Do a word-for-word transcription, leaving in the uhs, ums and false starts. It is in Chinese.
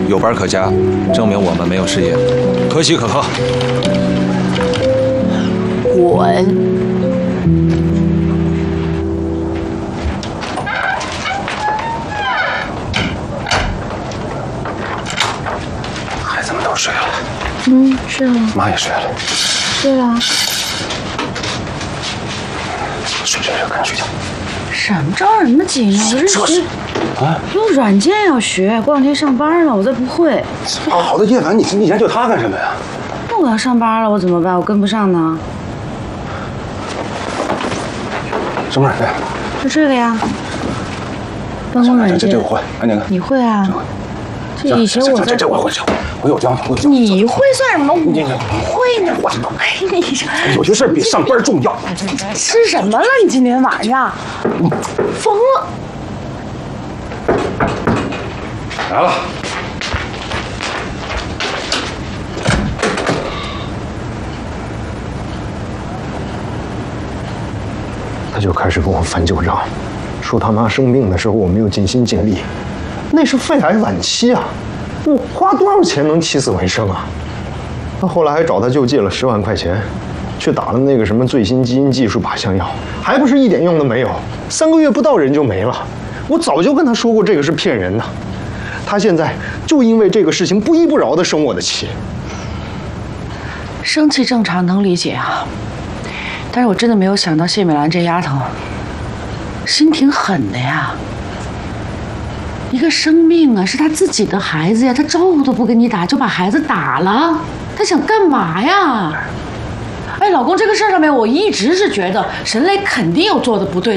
有班可加，证明我们没有失业，可喜可贺。 滚！ 孩子们都睡了。 嗯，睡了。 妈也睡了。 睡了。 睡睡睡，赶紧睡觉。 什么着什么急呢？我这学啊， 用软件要学，过两天上班了，我再不会。 这么好的夜晚，你你研究它干什么呀？ 那我要上班了，我怎么办？我跟不上呢。 什么软件？ 就这个呀，办公软件。 这这我会，哎，那个你会啊？这以前我在这这我会，这我有教，我有教。 你会算什么？我你会呢。 我哎，你有些事比上班重要。 吃什么了？你今天晚上疯了？ 来了。他就开始跟我翻旧账，说他妈生病的时候我没有尽心尽力，那是肺癌晚期啊，我花多少钱能起死回生啊？他后来还找他舅借了十万块钱，去打了那个什么最新基因技术靶向药，还不是一点用都没有，三个月不到人就没了。我早就跟他说过这个是骗人的，他现在就因为这个事情不依不饶地生我的气。 生气正常，能理解啊。但是我真的没有想到谢美兰这丫头心挺狠的呀。一个生命啊，是她自己的孩子呀，她招呼都不跟你打就把孩子打了，她想干嘛呀？哎，老公，这个事儿上面我一直是觉得沈磊肯定有做的不对。